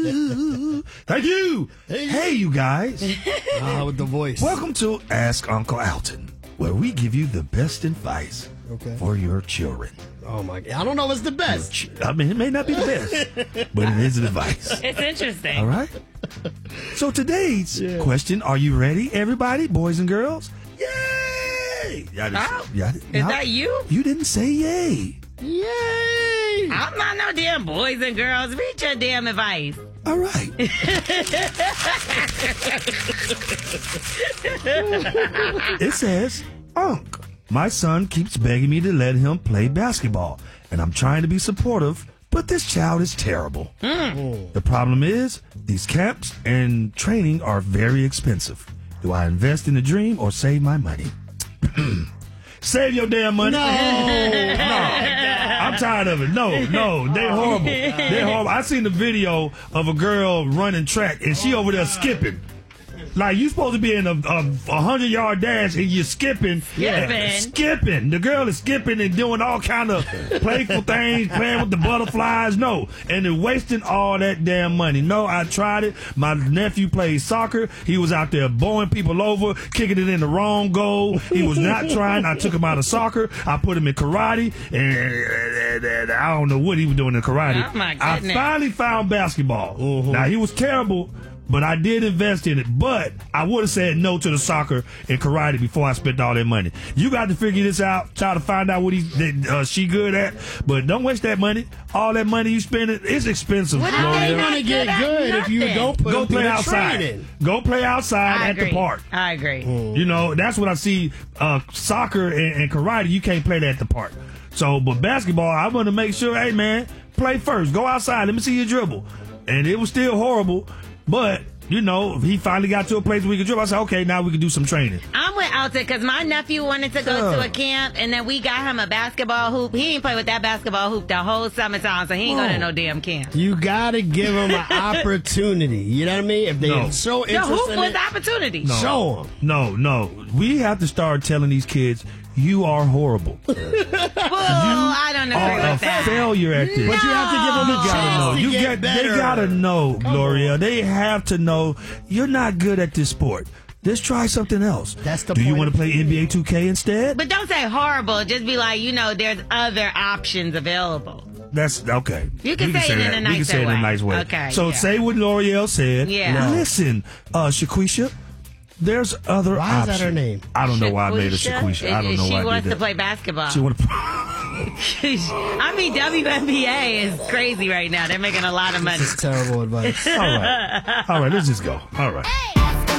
Thank you. Hey, you guys. With the voice. Welcome to Ask Uncle Alton, where we give you the best advice for your children. Oh, my God. I don't know if it's the best. I mean, it may not be the best, but it is advice. It's interesting. All right? So today's question, are you ready, everybody, boys and girls? Yay! Is that you? You didn't say yay. Yay! I'm not no damn boys and girls. Read your damn advice. All right. It says, Unc, my son keeps begging me to let him play basketball, and I'm trying to be supportive, but this child is terrible. The problem is, these camps and training are very expensive. Do I invest in the dream or save my money? Save your damn money. No. I'm tired of it. No, they're horrible. They're horrible. I seen the video of a girl running track, and she over there skipping. Like, you supposed to be in a 100-yard dash, and you're skipping. Skipping. The girl is skipping and doing all kind of playful things, playing with the butterflies. No. And they're wasting all that damn money. No, I tried it. My nephew played soccer. He was out there bowling people over, kicking it in the wrong goal. He was not trying. I took him out of soccer. I put him in karate. And I don't know what he was doing in karate. Oh, my goodness. I finally found basketball. Now, he was terrible, but I did invest in it. But I would have said no to the soccer and karate before I spent all that money. You got to figure this out, try to find out what she good at. But don't waste that money. All that money you spend, it's expensive. What How are are you not going to get good if you don't put Go them play through the outside. training? Go play outside at the park. I agree. You know, that's what I see. Soccer and karate, you can't play that at the park. So, but basketball, I want to make sure, hey, man, play first. Go outside. Let me see you dribble. And it was still horrible, but you know, he finally got to a place where he could dribble. I said, okay, now we can do some training. I'm with Alton because my nephew wanted to go to a camp, and then we got him a basketball hoop. He ain't play with that basketball hoop the whole summertime, so he ain't going to no damn camp. You got to give them an opportunity. You know what I mean? If they're so The interested hoop in was it, the opportunity. show them. No. We have to start telling these kids, you are horrible. Well, I don't agree Are a with that. failure at this. But you have to give them a chance to get better. They gotta know, Gloria. They have to know you're not good at this sport. Just try something else. That's the Do you point. want to play NBA 2K instead? But don't say horrible. Just be like, you know, there's other options available. That's okay. You can say it in a that. nicer You can say it in a way. nice way. Okay, So yeah. say what L'Oreal said. Yeah. Now listen, Shaquisha, there's other Why options. is that her name? I don't know why I made her Shaquisha. I don't know why I She wants did to that. play basketball. She want to I mean, WNBA is crazy right now. They're making a lot of money. This is terrible advice. All right. Let's just go. All right.